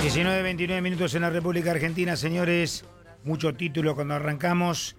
19:29 minutos en la República Argentina, señores. Mucho título cuando arrancamos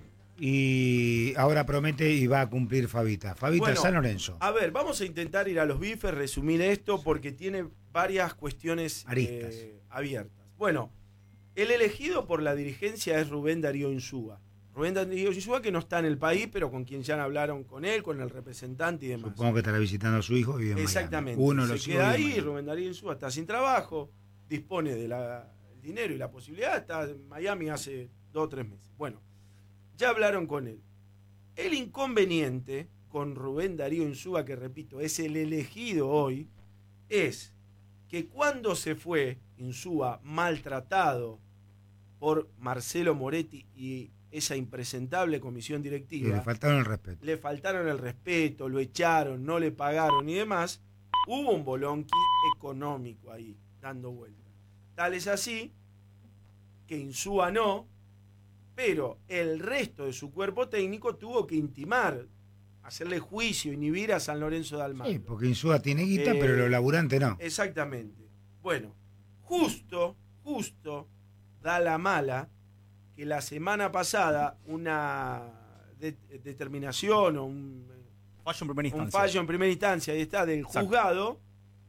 y ahora promete y va a cumplir Fabita. Fabita, Bueno, San Lorenzo. A ver, vamos a intentar ir a los bifes, resumir esto porque tiene varias cuestiones abiertas. Bueno, el elegido por la dirigencia es Rubén Darío Insúa. Rubén Darío Insúa, que no está en el país, pero con quien ya hablaron con él, con el representante y demás. Supongo que estará visitando a su hijo y vive en Exactamente. Miami. Uno Se los queda ahí, Rubén Darío Insúa está sin trabajo, dispone del dinero y la posibilidad, está en Miami hace 2 o 3 meses. Bueno, ya hablaron con él. El inconveniente con Rubén Darío Insúa, que repito, es el elegido hoy, es que cuando se fue Insúa maltratado por Marcelo Moretti y esa impresentable comisión directiva, le faltaron el respeto. Le faltaron el respeto, lo echaron, no le pagaron y demás, hubo un bolonqui económico ahí, dando vueltas. Tal es así que Insúa no, pero el resto de su cuerpo técnico tuvo que intimar, hacerle juicio, inhibir a San Lorenzo de Almagro. Sí, porque Insúa tiene guita, pero los laburantes no. Exactamente. Bueno, justo da la mala que la semana pasada una determinación o un fallo en primera instancia, ahí está, del juzgado,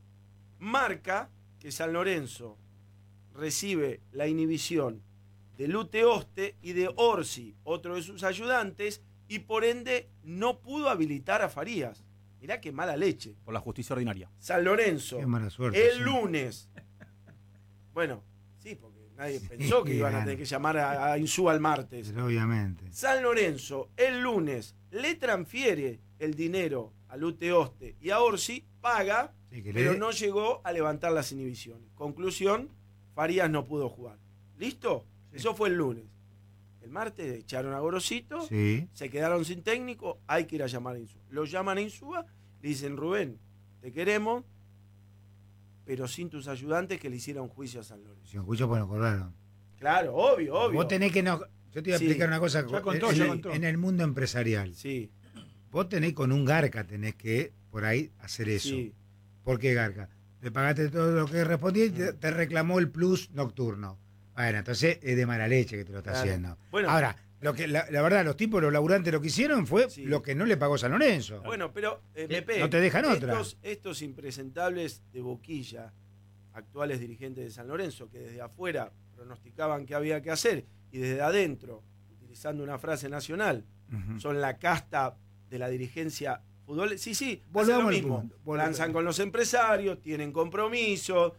marca que San Lorenzo recibe la inhibición de Lute Oste y de Orsi, otro de sus ayudantes, y por ende no pudo habilitar a Farías. Mirá qué mala leche. Por la justicia ordinaria. San Lorenzo, qué mala suerte, el lunes. Bueno, sí, porque nadie pensó que iban a tener que llamar a Insúa el martes. Pero obviamente. San Lorenzo, el lunes, le transfiere el dinero a Lute Oste y a Orsi, paga, Sí, que pero no llegó a levantar las inhibiciones. Conclusión, Farías no pudo jugar. ¿Listo? Sí. Eso fue el lunes. El martes echaron a Gorosito, sí. Se quedaron sin técnico, hay que ir a llamar a Insúa. Lo llaman a Insúa, le dicen, Rubén, te queremos, pero sin tus ayudantes que le hicieron juicio a San Lorenzo. Si un juicio, pues lo cobraron. Claro, obvio. Vos tenés que no. Yo te voy a explicar una cosa. Ya contó. En el mundo empresarial. Sí. Vos tenés con un garca, tenés que por ahí hacer eso. Sí. ¿Por qué garca? Le pagaste todo lo que respondía y te reclamó el plus nocturno. Bueno, entonces es de mala leche que te lo está haciendo. Bueno, ahora, lo que la verdad, los laburantes lo que hicieron fue lo que no le pagó San Lorenzo. Bueno, pero Pepe, no te dejan otra. Estos impresentables de boquilla, actuales dirigentes de San Lorenzo, que desde afuera pronosticaban qué había que hacer y desde adentro, utilizando una frase nacional, son la casta de la dirigencia futbolera. Sí, volvamos lo al mismo. punto. Lanzan con los empresarios, tienen compromiso,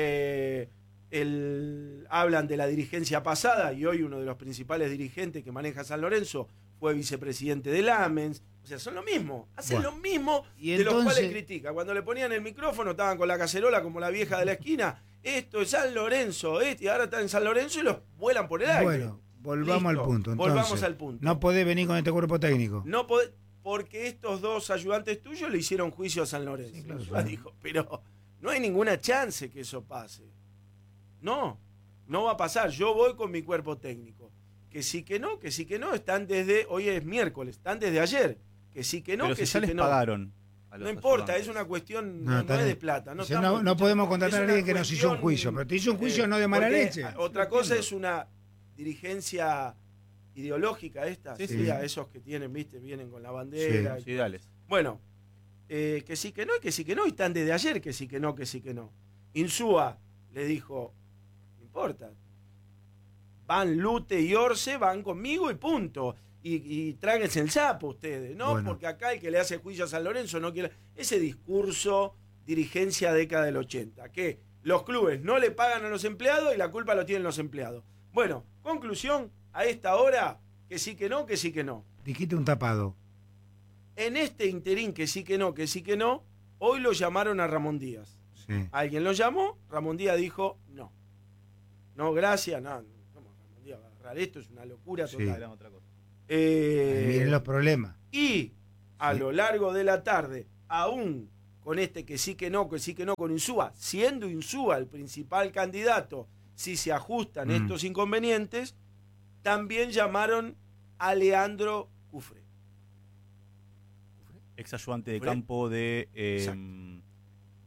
hablan de la dirigencia pasada y hoy uno de los principales dirigentes que maneja San Lorenzo fue vicepresidente del AMENS. O sea, son lo mismo, hacen lo mismo y de entonces, los cuales critica. Cuando le ponían el micrófono estaban con la cacerola como la vieja de la esquina. Esto es San Lorenzo, y ahora están en San Lorenzo y los vuelan por el aire. Bueno, volvamos al punto. Entonces, volvamos al punto. No podés venir con este cuerpo técnico. No podés, porque estos dos ayudantes tuyos le hicieron juicio a San Lorenzo. Sí, claro, claro. Dijo, pero no hay ninguna chance que eso pase. No va a pasar. Yo voy con mi cuerpo técnico. Que sí que no, están desde, hoy es miércoles, están desde ayer. Que sí que no, pero que si sí ya que les no. pagaron. No importa, es una cuestión, no es de plata. No podemos contratar a alguien que nos hizo un juicio, pero te hizo un juicio no de mala leche. Otra cosa es una dirigencia ideológica esta, sí. A esos que tienen, viste, vienen con la bandera. Sí, ideales. Bueno, que sí que no, y están desde ayer que sí que no. Insúa le dijo, no importa, van Lute y Orce, van conmigo y punto. Y tráguense el sapo ustedes, ¿no? Bueno. Porque acá el que le hace juicio a San Lorenzo no quiere. Ese discurso, dirigencia década del 80, que los clubes no le pagan a los empleados y la culpa lo tienen los empleados. Bueno, conclusión, a esta hora, que sí que no. Dijiste un tapado. En este interín, que sí que no, hoy lo llamaron a Ramón Díaz. Sí. Alguien lo llamó, Ramón Díaz dijo no. No, gracias, no. ¿Cómo Ramón Díaz va a agarrar esto? Es una locura total. Era otra cosa. Miren los problemas. Y a lo largo de la tarde, aún con este que sí que no con Insúa, siendo Insúa el principal candidato, si se ajustan estos inconvenientes, también llamaron a Leandro Cufré. Ex ayudante de campo de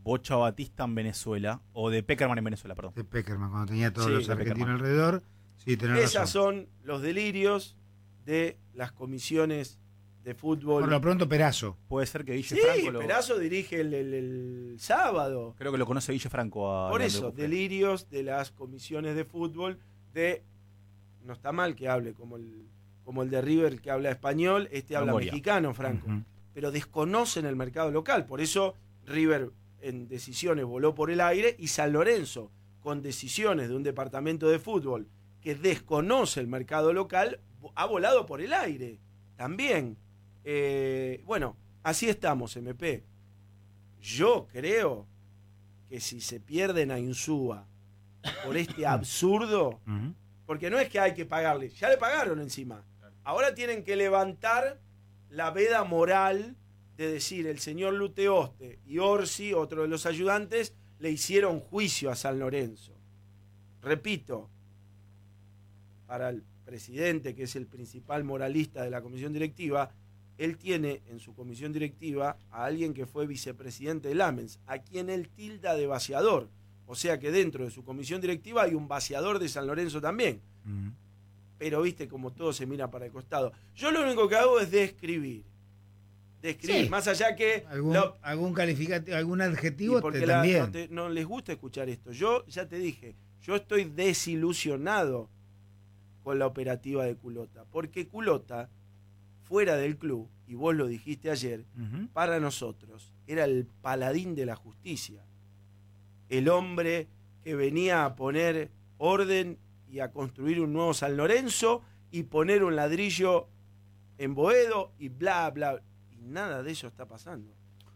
Bocha Batista en Venezuela, o de Peckerman en Venezuela, perdón. De Peckerman, cuando tenía todos Sí, los de argentinos Peckerman. alrededor. Sí, tenés razón. Esas son los delirios de las comisiones de fútbol. Por lo pronto, Perazo. Puede ser que Guille Sí, Franco Perazo dirige el sábado. Creo que lo conoce Guille Franco. Por eso, delirios de las comisiones de fútbol no está mal que hable como el de River, que habla español, habla Longoria. mexicano, Franco. Ujú. Pero desconocen el mercado local. Por eso River en decisiones voló por el aire y San Lorenzo, con decisiones de un departamento de fútbol que desconoce el mercado local, ha volado por el aire también. Bueno, así estamos, MP. Yo creo que si se pierden a Insúa por este absurdo, Ujú. porque no es que hay que pagarle, ya le pagaron encima. Ahora tienen que levantar la veda moral de decir el señor Luteoste y Orsi, otro de los ayudantes, le hicieron juicio a San Lorenzo. Repito, para el presidente, que es el principal moralista de la comisión directiva, él tiene en su comisión directiva a alguien que fue vicepresidente de Lamens, a quien él tilda de vaciador. O sea que dentro de su comisión directiva hay un vaciador de San Lorenzo también. Ujú. Pero viste como todo se mira para el costado. Yo lo único que hago es describir. Sí. Más allá que... ¿Algún calificativo, algún y adjetivo porque también? no les gusta escuchar esto. Yo ya te dije, yo estoy desilusionado con la operativa de Culota. Porque Culota, fuera del club, y vos lo dijiste ayer, Ujú. para nosotros era el paladín de la justicia. El hombre que venía a poner orden y a construir un nuevo San Lorenzo y poner un ladrillo en Boedo y bla, bla. Y nada de eso está pasando.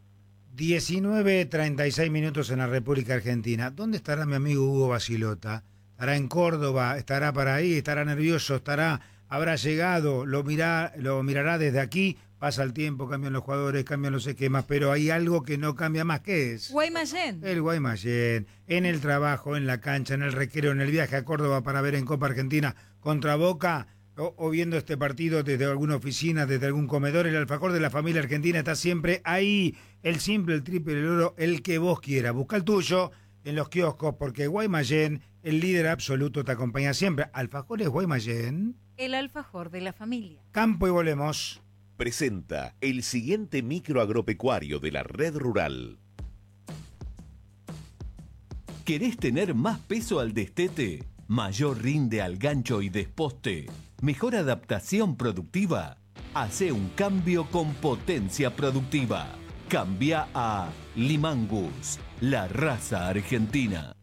19:36 minutos en la República Argentina. ¿Dónde estará mi amigo Hugo Basilota? ¿Estará en Córdoba? ¿Estará para ahí? ¿Estará nervioso? ¿Habrá llegado? ¿Lo mirará desde aquí? Pasa el tiempo, cambian los jugadores, cambian los esquemas, pero hay algo que no cambia más. ¿Qué es? Guaymallén. El Guaymallén, en el trabajo, en la cancha, en el recreo, en el viaje a Córdoba para ver en Copa Argentina contra Boca, o viendo este partido desde alguna oficina, desde algún comedor. El alfajor de la familia argentina está siempre ahí. El simple, el triple, el oro, el que vos quieras. Busca el tuyo en los kioscos, porque Guaymallén, el líder absoluto, te acompaña siempre. Alfajores Guaymallén. El alfajor de la familia. Campo y volvemos. Presenta el siguiente micro agropecuario de la red rural. ¿Querés tener más peso al destete? ¿Mayor rinde al gancho y desposte? ¿Mejor adaptación productiva? Hacé un cambio con potencia productiva. Cambia a Limangus, la raza argentina.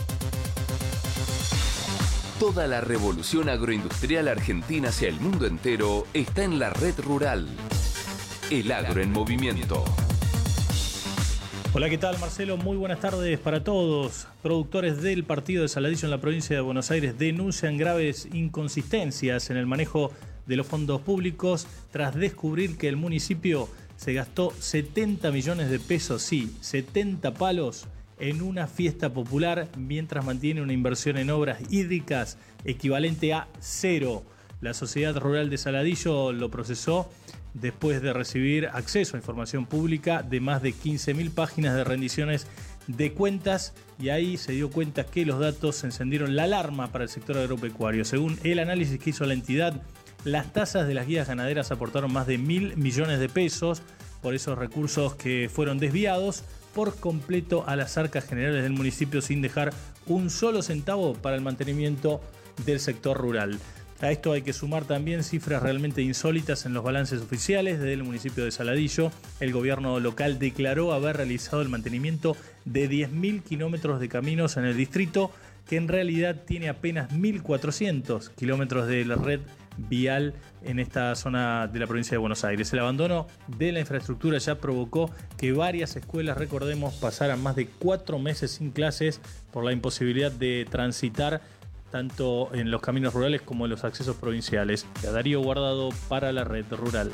Toda la revolución agroindustrial argentina hacia el mundo entero está en la red rural. El agro en movimiento. Hola, ¿qué tal, Marcelo? Muy buenas tardes para todos. Productores del partido de Saladillo en la provincia de Buenos Aires denuncian graves inconsistencias en el manejo de los fondos públicos tras descubrir que el municipio se gastó 70 millones de pesos, sí, 70 palos, en una fiesta popular mientras mantiene una inversión en obras hídricas equivalente a 0. La Sociedad Rural de Saladillo lo procesó después de recibir acceso a información pública de más de 15.000 páginas de rendiciones de cuentas, y ahí se dio cuenta que los datos encendieron la alarma para el sector agropecuario. Según el análisis que hizo la entidad, las tasas de las guías ganaderas aportaron más de 1.000 millones de pesos por esos recursos que fueron desviados por completo a las arcas generales del municipio sin dejar un solo centavo para el mantenimiento del sector rural. A esto hay que sumar también cifras realmente insólitas en los balances oficiales del municipio de Saladillo. El gobierno local declaró haber realizado el mantenimiento de 10.000 kilómetros de caminos en el distrito, que en realidad tiene apenas 1.400 kilómetros de la red vial en esta zona de la provincia de Buenos Aires. El abandono de la infraestructura ya provocó que varias escuelas, recordemos, pasaran más de 4 meses sin clases por la imposibilidad de transitar tanto en los caminos rurales como en los accesos provinciales. Darío Guardado para la red rural.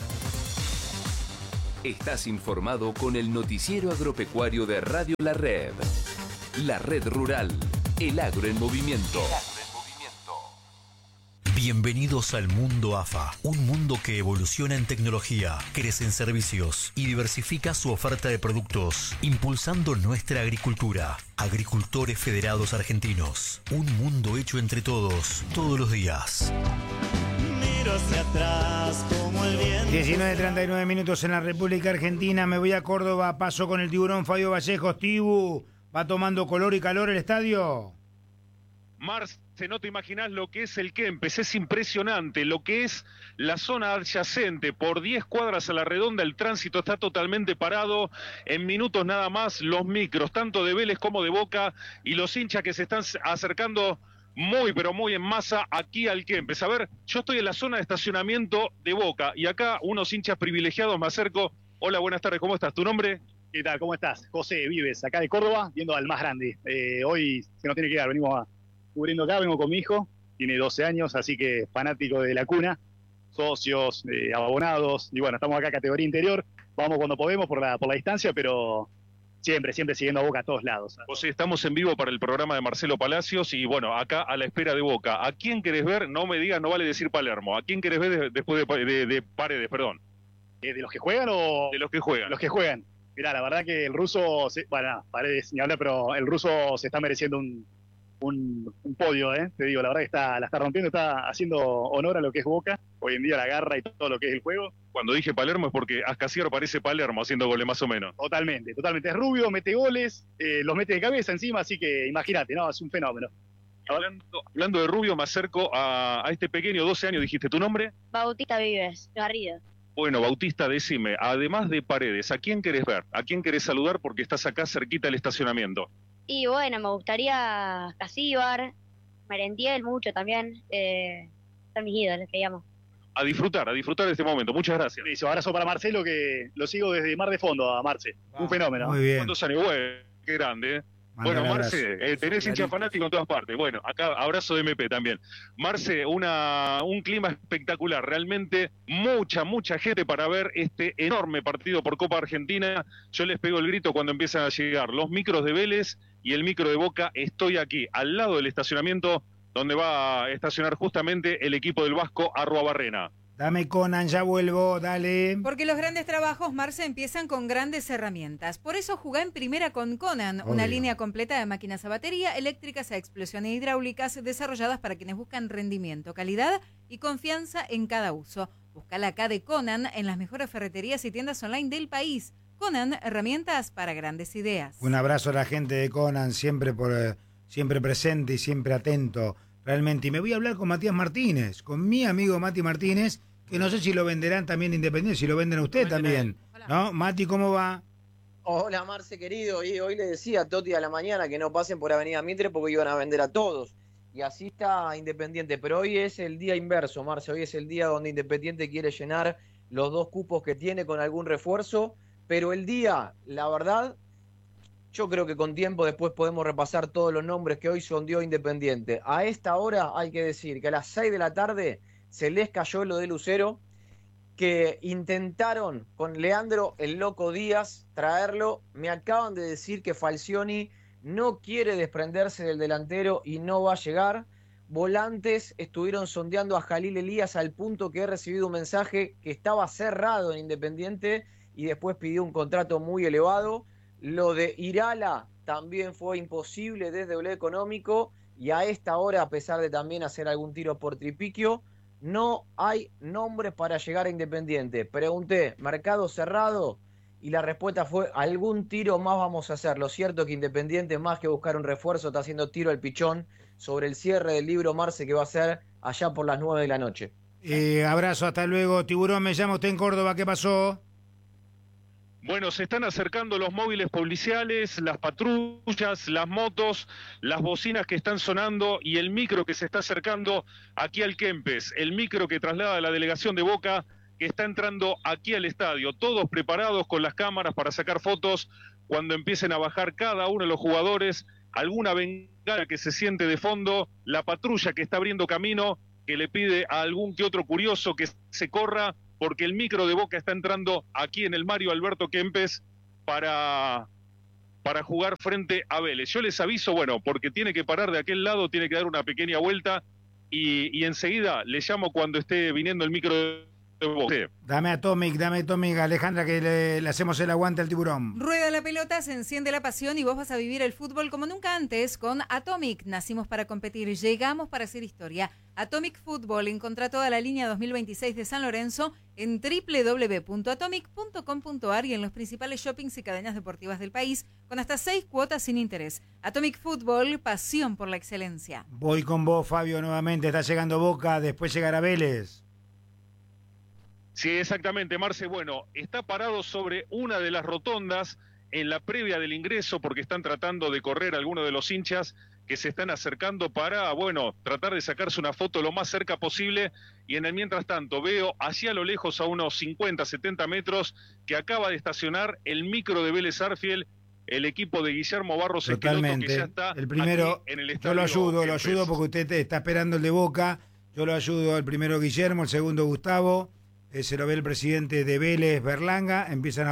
Estás informado con el noticiero agropecuario de Radio La Red. La red rural, el agro en movimiento. Bienvenidos al mundo AFA, un mundo que evoluciona en tecnología, crece en servicios y diversifica su oferta de productos, impulsando nuestra agricultura. Agricultores Federados Argentinos, un mundo hecho entre todos, todos los días. Miro hacia atrás como el viento. 19:39 minutos en la República Argentina. Me voy a Córdoba, paso con el tiburón Fabio Vallejos. Tibu, ¿va tomando color y calor el estadio? Marce, no te imaginás lo que es el Kempes, es impresionante, lo que es la zona adyacente, por 10 cuadras a la redonda el tránsito está totalmente parado, en minutos nada más los micros, tanto de Vélez como de Boca, y los hinchas que se están acercando muy pero muy en masa aquí al Kempes. A ver, yo estoy en la zona de estacionamiento de Boca, y acá unos hinchas privilegiados me acerco. Hola, buenas tardes, ¿cómo estás? ¿Tu nombre? ¿Qué tal? ¿Cómo estás? José Vives, acá de Córdoba, viendo al más grande. Hoy se nos tiene que dar, venimos cubriendo acá, vengo con mi hijo, tiene 12 años, así que fanático de la cuna, socios, abonados, y bueno, estamos acá categoría interior, vamos cuando podemos por la distancia, pero siempre siguiendo a Boca a todos lados. José, estamos en vivo para el programa de Marcelo Palacios y bueno, acá a la espera de Boca. ¿A quién querés ver? No me digas, no vale decir Palermo. ¿A quién querés ver después de Paredes, perdón? ¿De los que juegan o...? De los que juegan. Los que juegan. Mirá, la verdad que el ruso, bueno, Paredes ni hablar, pero el ruso se está mereciendo un podio, te digo, la verdad que la está rompiendo, está haciendo honor a lo que es Boca, hoy en día la garra y todo lo que es el juego. Cuando dije Palermo es porque Ascasiero parece Palermo haciendo goles más o menos. Totalmente, es rubio, mete goles, los mete de cabeza encima, así que imagínate, ¿no? Es un fenómeno. Hablando de rubio, me acerco a este pequeño, 12 años, dijiste tu nombre. Bautista Vives, Garrido. Bueno, Bautista, decime, además de Paredes, ¿a quién querés ver? ¿A quién querés saludar porque estás acá cerquita del estacionamiento? Y bueno, me gustaría Casíbar, Merentiel mucho también, son mis ídolos, que llamo. A disfrutar de este momento, muchas gracias. Un abrazo para Marcelo, que lo sigo desde Mar de Fondo a Marce, un fenómeno. Muy bien. ¿Cuántos años? Bueno, qué grande, Bueno, Marce, tenés hincha fanático en todas partes. Bueno, acá abrazo de MP también. Marce, un clima espectacular, realmente mucha gente para ver este enorme partido por Copa Argentina. Yo les pego el grito cuando empiezan a llegar los micros de Vélez y el micro de Boca. Estoy aquí, al lado del estacionamiento donde va a estacionar justamente el equipo del Vasco Arruabarrena. Dame Conan, ya vuelvo, dale. Porque los grandes trabajos, Marce, empiezan con grandes herramientas. Por eso jugá en primera con Conan, una línea completa de máquinas a batería, eléctricas a explosión e hidráulicas, desarrolladas para quienes buscan rendimiento, calidad y confianza en cada uso. Búscala acá de Conan en las mejores ferreterías y tiendas online del país. Conan, herramientas para grandes ideas. Un abrazo a la gente de Conan, siempre presente y siempre atento, realmente. Y me voy a hablar con Matías Martínez, con mi amigo Mati Martínez, que no sé si lo venderán también Independiente, si lo venden a usted también. ¿No? Mati, ¿cómo va? Hola, Marce, querido. Y hoy le decía a Toti a la mañana que no pasen por Avenida Mitre porque iban a vender a todos. Y así está Independiente. Pero hoy es el día inverso, Marce. Hoy es el día donde Independiente quiere llenar los 2 cupos que tiene con algún refuerzo. Pero el día, la verdad, yo creo que con tiempo después podemos repasar todos los nombres que hoy sondeó Independiente. A esta hora hay que decir que a las 6 de la tarde se les cayó lo de Lucero, que intentaron con Leandro el Loco Díaz traerlo. Me acaban de decir que Falcioni no quiere desprenderse del delantero y no va a llegar. Volantes estuvieron sondeando a Jalil Elías al punto que he recibido un mensaje que estaba cerrado en Independiente y después pidió un contrato muy elevado. Lo de Irala también fue imposible desde lo económico y a esta hora, a pesar de también hacer algún tiro por Tripiquio, no hay nombres para llegar a Independiente. Pregunté, ¿mercado cerrado? Y la respuesta fue, algún tiro más vamos a hacer. Lo cierto es que Independiente, más que buscar un refuerzo, está haciendo tiro al pichón sobre el cierre del libro Marce, que va a ser allá por las 9 de la noche. Abrazo, hasta luego. Tiburón, me llama usted en Córdoba, ¿qué pasó? Bueno, se están acercando los móviles policiales, las patrullas, las motos, las bocinas que están sonando y el micro que se está acercando aquí al Kempes, el micro que traslada a la delegación de Boca que está entrando aquí al estadio, todos preparados con las cámaras para sacar fotos cuando empiecen a bajar cada uno de los jugadores, alguna bengala que se siente de fondo, la patrulla que está abriendo camino, que le pide a algún que otro curioso que se corra, porque el micro de Boca está entrando aquí en el Mario Alberto Kempes para jugar frente a Vélez. Yo les aviso, bueno, porque tiene que parar de aquel lado, tiene que dar una pequeña vuelta, y enseguida le llamo cuando esté viniendo el micro de Boca. Dame Atomic, Alejandra, que le hacemos el aguante al tiburón. Rueda la pelota, se enciende la pasión y vos vas a vivir el fútbol como nunca antes con Atomic. Nacimos para competir, llegamos para hacer historia. Atomic Fútbol, encontrá toda la línea 2026 de San Lorenzo en www.atomic.com.ar y en los principales shoppings y cadenas deportivas del país con hasta 6 cuotas sin interés. Atomic Fútbol, pasión por la excelencia. Voy con vos, Fabio, nuevamente. Está llegando Boca, después llegará Vélez. Sí, exactamente, Marce. Bueno, está parado sobre una de las rotondas en la previa del ingreso porque están tratando de correr algunos de los hinchas que se están acercando para, bueno, tratar de sacarse una foto lo más cerca posible. Y en el mientras tanto veo hacia lo lejos, a unos 50, 70 metros, que acaba de estacionar el micro de Vélez Sarsfield, el equipo de Guillermo Barros Esqueloto, que ya está el primero, aquí en el yo lo ayudo Kempes. porque usted está esperando el de Boca. Yo lo ayudo, el primero Guillermo, el segundo Gustavo. Se lo ve el presidente de Vélez, Berlanga. Empiezan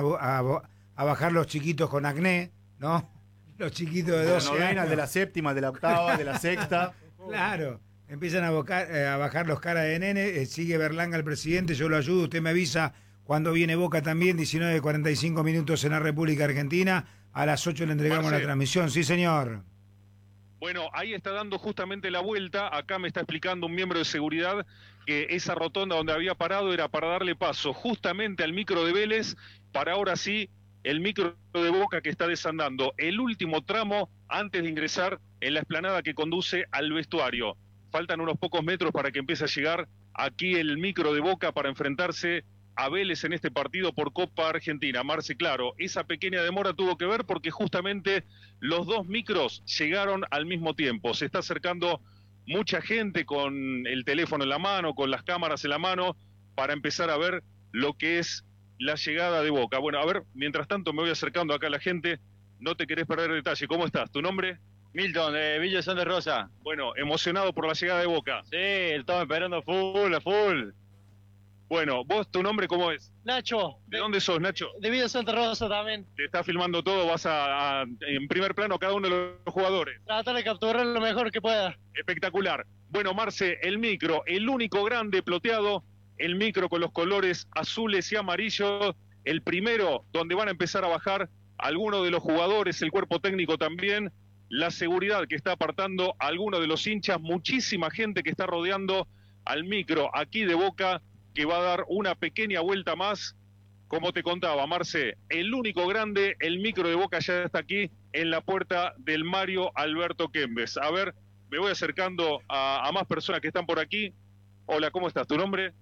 a bajar los chiquitos con acné, ¿no? Los chiquitos de 12 años. De la séptima, de la octava, de la sexta. Claro, empiezan a bajar los caras de nene. Sigue Berlanga el presidente, yo lo ayudo. Usted me avisa cuando viene Boca también. 19:45 minutos en la República Argentina. A las 8 le entregamos la transmisión. Sí, señor. Bueno, ahí está dando justamente la vuelta. Acá me está explicando un miembro de seguridad que esa rotonda donde había parado era para darle paso justamente al micro de Vélez, para ahora sí el micro de Boca que está desandando el último tramo antes de ingresar en la explanada que conduce al vestuario. Faltan unos pocos metros para que empiece a llegar aquí el micro de Boca para enfrentarse a Vélez en este partido por Copa Argentina. Marce, claro, esa pequeña demora tuvo que ver porque justamente los dos micros llegaron al mismo tiempo. Se está acercando mucha gente con el teléfono en la mano, con las cámaras en la mano, para empezar a ver lo que es la llegada de Boca. Bueno, a ver, mientras tanto me voy acercando acá a la gente, no te querés perder detalle. ¿Cómo estás? ¿Tu nombre? Milton, de Villa Santa Rosa. Bueno, emocionado por la llegada de Boca. Sí, estamos esperando full, a full. Bueno, ¿vos tu nombre cómo es? Nacho. ¿De dónde sos, Nacho? De Villa Santa Rosa también. Te está filmando todo, vas en primer plano cada uno de los jugadores. Tratar de capturar lo mejor que pueda. Espectacular. Bueno, Marce, el micro, el único grande ploteado, el micro con los colores azules y amarillos, el primero donde van a empezar a bajar algunos de los jugadores, el cuerpo técnico también, la seguridad que está apartando a algunos de los hinchas, muchísima gente que está rodeando al micro aquí de Boca, que va a dar una pequeña vuelta más. Como te contaba, Marce, el único grande, el micro de Boca ya está aquí en la puerta del Mario Alberto Kempes. A ver, me voy acercando a más personas que están por aquí. Hola, ¿cómo estás? ¿Tu nombre?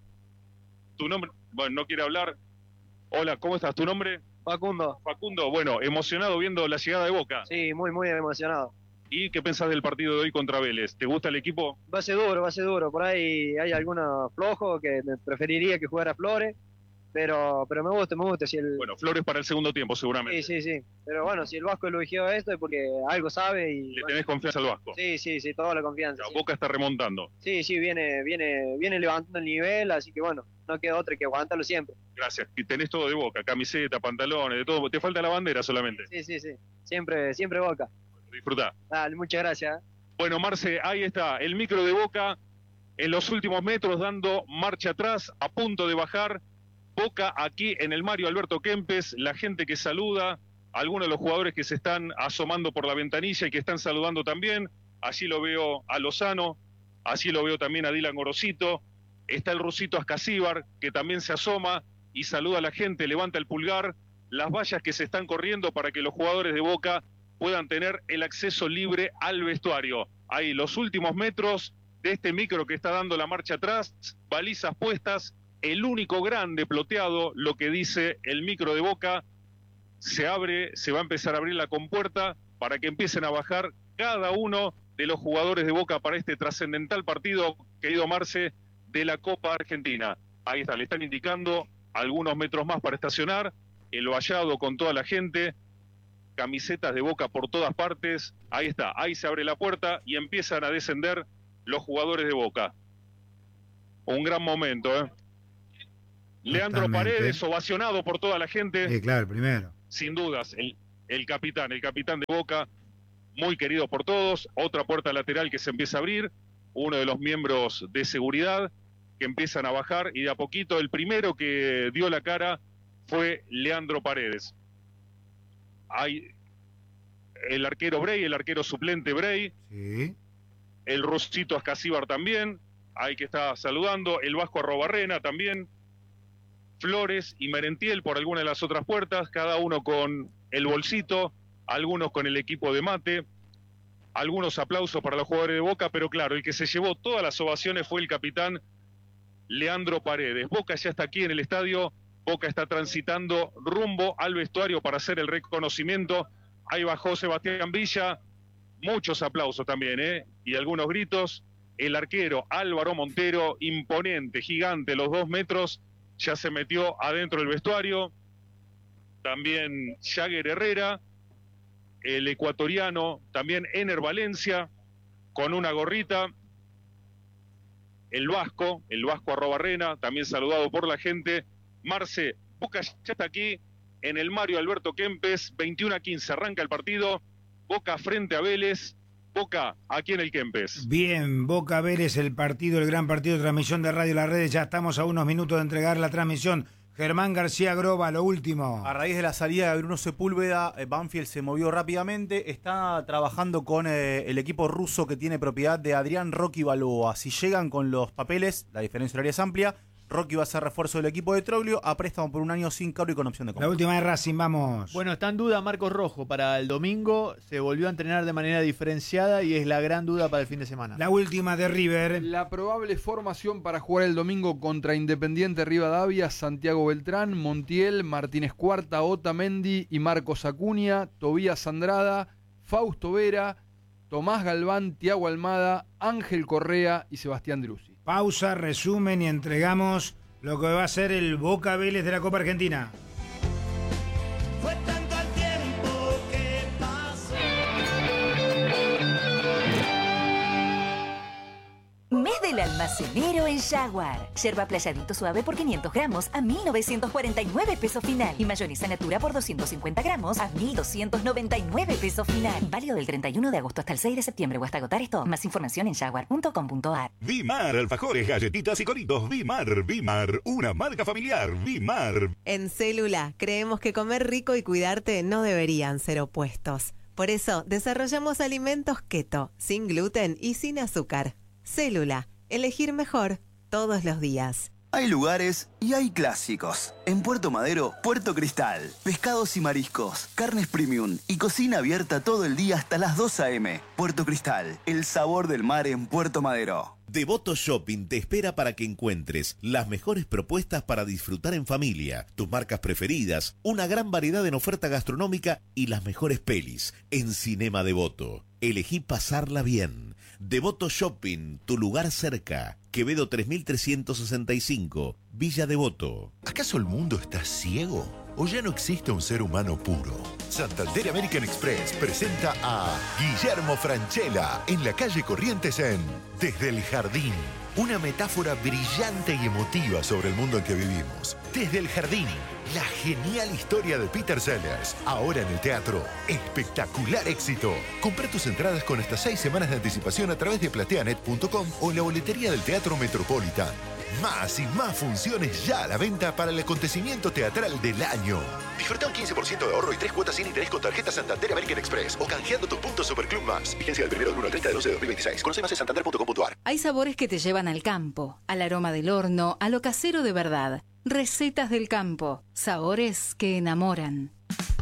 ¿Tu nombre? Bueno, no quiere hablar. Hola, ¿cómo estás? ¿Tu nombre? Facundo. Facundo, bueno, emocionado viendo la llegada de Boca. Sí, muy, muy emocionado. ¿Y qué pensás del partido de hoy contra Vélez? ¿Te gusta el equipo? Va a ser duro. Por ahí hay algunos flojos que me preferiría que jugara Flores, pero me gusta. Si el... Bueno, Flores para el segundo tiempo seguramente. Sí. Pero bueno, si el Vasco eligió esto es porque algo sabe y... ¿Le tenés confianza al Vasco? Sí, toda la confianza. La Boca está remontando. Sí, viene levantando el nivel, así que bueno, no queda otra que aguantarlo siempre. Gracias. Y tenés todo de Boca, camiseta, pantalones, de todo. Te falta la bandera solamente. Sí. Siempre Boca. Disfrutá. Dale, muchas gracias. Bueno, Marce, ahí está, el micro de Boca en los últimos metros dando marcha atrás, a punto de bajar. Boca aquí en el Mario Alberto Kempes, la gente que saluda, algunos de los jugadores que se están asomando por la ventanilla y que están saludando también. Allí lo veo a Lozano, allí lo veo también a Dylan Gorosito. Está el rusito Ascasíbar, que también se asoma y saluda a la gente, levanta el pulgar. Las vallas que se están corriendo para que los jugadores de Boca puedan tener el acceso libre al vestuario. Ahí los últimos metros de este micro que está dando la marcha atrás, balizas puestas, el único grande ploteado, lo que dice el micro de Boca, se va a empezar a abrir la compuerta para que empiecen a bajar cada uno de los jugadores de Boca para este trascendental partido, querido Marce, de la Copa Argentina. Ahí está, le están indicando algunos metros más para estacionar, el vallado con toda la gente, camisetas de Boca por todas partes. Ahí está, ahí se abre la puerta y empiezan a descender los jugadores de Boca. Un gran momento, ¿eh? Leandro Paredes, ovacionado por toda la gente. Sí, claro, primero. Sin dudas, el capitán de Boca, muy querido por todos. Otra puerta lateral que se empieza a abrir. uno de los miembros de seguridad, que empiezan a bajar, y de a poquito el primero que dio la cara fue Leandro Paredes. Hay el arquero Bray, el arquero suplente Bray, Sí. el Rusito Ascasíbar también, ahí que está saludando, el Vasco Arrobarrena también, Flores y Merentiel por alguna de las otras puertas, cada uno con el bolsito, algunos con el equipo de mate, algunos aplausos para los jugadores de Boca, pero claro, el que se llevó todas las ovaciones fue el capitán Leandro Paredes. Boca ya está aquí en el estadio, Boca está transitando rumbo al vestuario para hacer el reconocimiento. Ahí bajó Sebastián Villa, muchos aplausos también, y algunos gritos. El arquero Álvaro Montero, imponente, gigante, los 2 metros, ya se metió adentro del vestuario. También Jagger Herrera, el ecuatoriano, también Ener Valencia, con una gorrita. El Vasco Arrobarrena, también saludado por la gente. Marce, Boca ya está aquí en el Mario Alberto Kempes, 21-15, arranca el partido. Boca frente a Vélez, Boca aquí en el Kempes. Bien, Boca Vélez, el partido, el gran partido de transmisión de Radio Las Redes. Ya estamos a unos minutos de entregar la transmisión. Germán García Groba, lo último. A raíz de la salida de Bruno Sepúlveda, Banfield se movió rápidamente. Está trabajando con el equipo ruso que tiene propiedad de Adrián Rocky Balboa. Si llegan con los papeles, la diferencia horaria es amplia. Rocky va a ser refuerzo del equipo de Troglio a préstamo por 1 año sin cargo y con opción de compra. La última de Racing, vamos. Bueno, está en duda Marcos Rojo para el domingo. Se volvió a entrenar de manera diferenciada y es la gran duda para el fin de semana. La última de River. La probable formación para jugar el domingo contra Independiente Rivadavia: Santiago Beltrán, Montiel, Martínez Cuarta, Otamendi y Marcos Acuña, Tobías Andrada, Fausto Vera, Tomás Galván, Tiago Almada, Ángel Correa y Sebastián Druzzi. Pausa, resumen y entregamos lo que va a ser el Boca Vélez de la Copa Argentina. Fue tanto el tiempo que pasó. Mes del almacenero en Jaguar. Yerba Playadito suave por 500 gramos a 1.949 pesos final. Y mayonesa Natura por 250 gramos a 1.299 pesos final. Válido del 31 de agosto hasta el 6 de septiembre o hasta agotar esto. Más información en jaguar.com.ar. Vimar, alfajores, galletitas y coritos. Vimar, una marca familiar. Vimar. En Célula creemos que comer rico y cuidarte no deberían ser opuestos. Por eso desarrollamos alimentos keto, sin gluten y sin azúcar. Célula, elegir mejor todos los días. Hay lugares y hay clásicos. En Puerto Madero, Puerto Cristal. Pescados y mariscos, carnes premium y cocina abierta todo el día hasta las 2 a.m. Puerto Cristal, el sabor del mar en Puerto Madero. Devoto Shopping te espera para que encuentres las mejores propuestas para disfrutar en familia, tus marcas preferidas, una gran variedad en oferta gastronómica y las mejores pelis en Cinema Devoto. Elegí pasarla bien. Devoto Shopping, tu lugar cerca. Quevedo 3365, Villa Devoto. ¿Acaso el mundo está ciego? ¿O ya no existe un ser humano puro? Santander American Express presenta a Guillermo Francella en la calle Corrientes en Desde el Jardín. Una metáfora brillante y emotiva sobre el mundo en que vivimos. Desde el Jardín, la genial historia de Peter Sellers. Ahora en el teatro. Espectacular éxito. Compra tus entradas con hasta 6 semanas de anticipación a través de plateanet.com o en la boletería del Teatro Metropolitan. Más y más funciones ya a la venta para el acontecimiento teatral del año. Disfruta un 15% de ahorro y 3 cuotas sin interés con tarjeta Santander American Express o canjeando tus puntos Superclub Más. Vigencia del 1 al 30 de 12 de 2026. Conoce más en santander.com.ar. Hay sabores que te llevan al campo, al aroma del horno, a lo casero de verdad. Recetas del campo, sabores que enamoran.